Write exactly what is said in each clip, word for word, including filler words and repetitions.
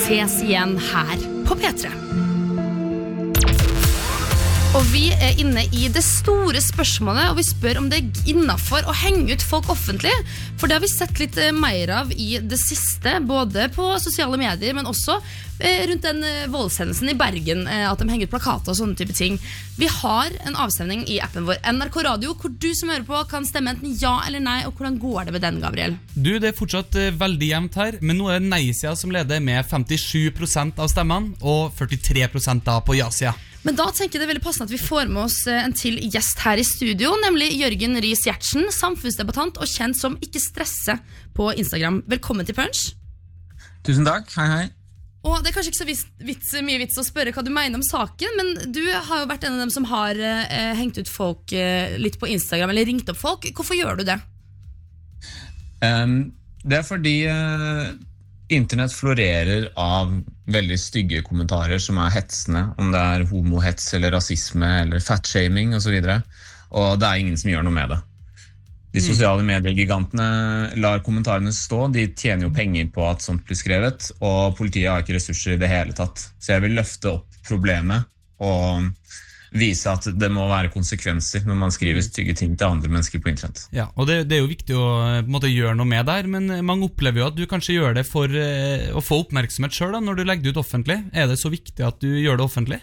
ses igjen her på P tre. Og vi er inne i det store spørsmålet, og vi spør om det er innenfor å henge ut folk offentlig, for det har vi sett litt mer av i det siste, både på sosiale medier, men også rundt den voldshendelsen i Bergen, at de henger ut plakater og sånne type ting. Vi har en avstemning i appen vår N R K Radio, hvor du som hører på kan stemme enten ja eller nei, og hvordan går det med den, Gabriel? Du, det er fortsatt veldig jevnt her, men nå er det nei-sida som leder med femtisju prosent av stemmene, og førtitre prosent da på ja-sida. Men da tenker jeg det er veldig passende at vi får med oss en til gjest her i studio, nemlig Jørgen Riis Gjertsen, samfunnsdebattant og kjent som Ikke Stresse på Instagram. Velkommen til Punch. Tusen takk, hei hei. Og det er kanskje ikke så vits, vits, mye vits å spørre hva du mener om saken, men du har jo vært en av dem som har eh, hengt ut folk eh, litt på Instagram, eller ringt opp folk. Hvorfor gjør du det? Um, det er fordi uh, internett florerer av veldig stygge kommentarer som er hetsende, om det er homohets eller rasisme eller fatshaming og så videre, og det er ingen som gjør noe med det. De sosiale mediegigantene lar kommentarene stå, de tjener jo penger på at sånt blir skrevet, og politiet har ikke ressurser i det hele tatt. Så jeg vil løfte opp problemet og vise at det må være konsekvenser når man skriver stygge ting til andre mennesker på internett. Ja, og det, det er jo viktig å på en måte, gjøre noe med der, men mange opplever jo at du kanskje gjør det for eh, å få oppmerksomhet selv da, når du legger det ut offentlig. Er det så viktig at du gjør det offentlig?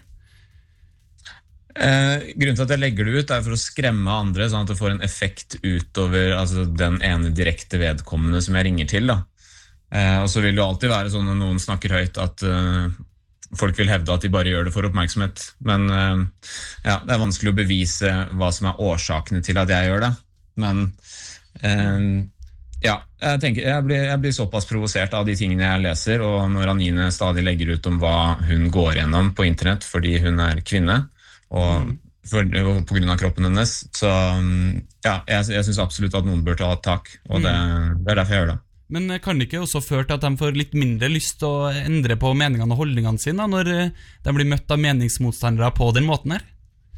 Eh, grunnen til at jeg legger det ut er for å skremme andre, sånn at det får en effekt utover altså, den ene direkte vedkommende som jeg ringer til. Da. Eh, og så vil det alltid være sånn når noen snakker høyt at uh, folk vil hevde at de bare gjør det for oppmerksomhet. Men uh, ja, det er vanskelig å bevise hva som er årsakene til at jeg gjør det. Men uh, ja, jeg, tenker, jeg, blir, jeg blir såpass provosert av de tingene jeg leser, og når Anine stadig legger ut om hva hun går gjennom på internett fordi hun er kvinne, og for, på grunn av kroppen hennes, så ja, jeg, jeg synes absolutt at noen bør ta et tak, og det, det er derfor jeg gjør det. Men kan det ikke også føre til at de får litt mindre lyst til å endre på meningene og holdningene sine når de blir møtt av meningsmotstandere på den måten her?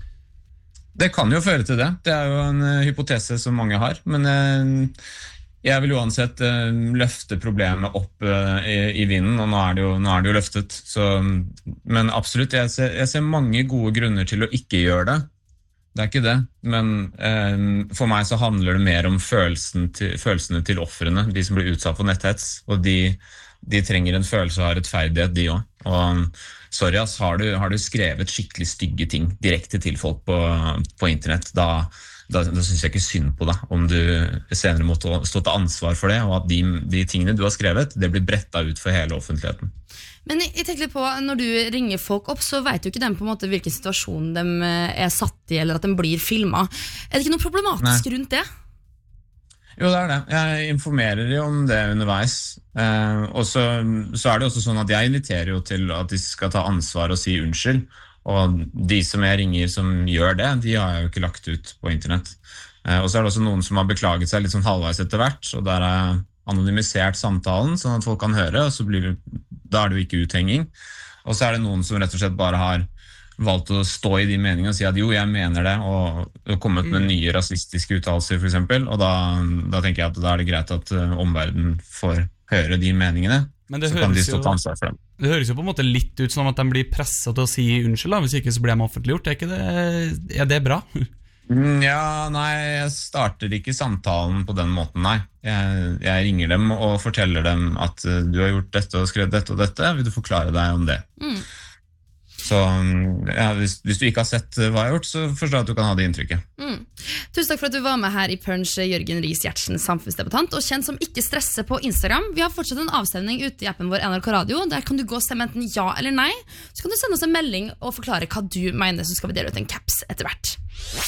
Det kan jo føre til det, det er jo en hypotese som mange har, men jeg vil uansett uh, løfte problemet opp uh, i, i vinden, og nå er det jo, nå er det jo løftet. Så, men absolutt, jeg ser, jeg ser mange gode grunner til å ikke gjøre det. Det er ikke det, men uh, for meg så handler det mer om følelsen til, følelsene til ofrene, de som blir utsatt for netthets, og de, de trenger en følelse av rettferdighet, de også. Og sorry, ass, har du, har du skrevet skikkelig stygge ting direkte til folk på, på internett, da Da, da synes jeg ikke synd på deg om du senere måtte stå til ansvar for det, og at de, de tingene du har skrevet, det blir brettet ut for hele offentligheten. Men jeg tenker litt på, når du ringer folk opp, så vet jo ikke de på en måte hvilken situasjon de er satt i, eller at de blir filmet. Er det ikke noe problematisk Nei. rundt det? Jo, det er det. Jeg informerer jo om det underveis. Eh, og så, så er det også sånn at jeg inviterer jo til at de skal ta ansvar og si unnskyld. Og de som jeg ringer som gjør det, de har jeg jo ikke lagt ut på internett. Eh, og så er det også noen som har beklaget seg litt sånn halvveis etter hvert, og der har jeg anonymisert samtalen, sånn at folk kan høre, og så blir det, da er det jo ikke uthenging. Og så er det noen som rett og slett bare har valgt å stå i de meningene og si at jo, jeg mener det, og kommet med nye rasistiske uttalelser for eksempel, og da, da tenker jeg at da er det greit at uh, omverdenen får høre de meningene, så kan de stå til ansvar for dem. Det høres jo på en måte litt ut som at de blir presset til å si unnskyld, da. Hvis ikke så blir de offentliggjort. Er, ikke det, er det bra? Ja, nei, jeg starter ikke samtalen på den måten, nei. Jeg, jeg ringer dem og forteller dem at du har gjort dette og skrevet dette og dette, vil du forklare deg om det? Mm. Så ja, hvis, hvis du ikke har sett hva jeg har gjort, så forstår jeg at du kan ha det inntrykket. Mm. Tusen takk for at du var med her i Punch, Jørgen Riis Gjertsen, samfunnsdebattant, og kjent som Ikke Stresse på Instagram. Vi har fortsatt en avstemning ute i appen vår N R K Radio. Der kan du gå og stemme enten ja eller nei. Så kan du sende oss en melding og forklare hva du mener, så skal vi dele ut en caps etter hvert.